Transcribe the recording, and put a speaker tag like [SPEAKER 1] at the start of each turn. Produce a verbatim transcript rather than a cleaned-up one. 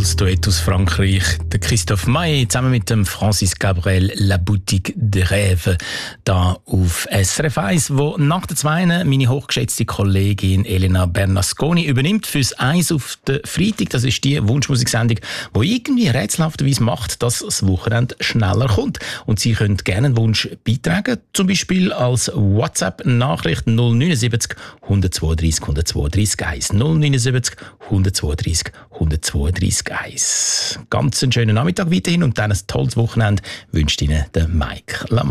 [SPEAKER 1] tolles Duett aus Frankreich. Der Christophe Maé zusammen mit dem Francis Cabrel, La Boutique de Rêve, da auf S R F eins, wo nach der zweiten meine hochgeschätzte Kollegin Elena Bernasconi übernimmt fürs Eins auf den Freitag. Das ist die Wunschmusiksendung, die irgendwie rätselhafterweise macht, dass das Wochenende schneller kommt. Und Sie können gerne einen Wunsch beitragen, zum Beispiel als WhatsApp-Nachricht null neunundsiebzig, hundertzweiunddreißig, hundertzweiunddreißig eins. null neunundsiebzig, hundertzweiunddreißig, hundertzweiunddreißig eins. Ganz einen schönen Nachmittag weiterhin und dann ein tolles Wochenende wünscht Ihnen der Mike Lamont.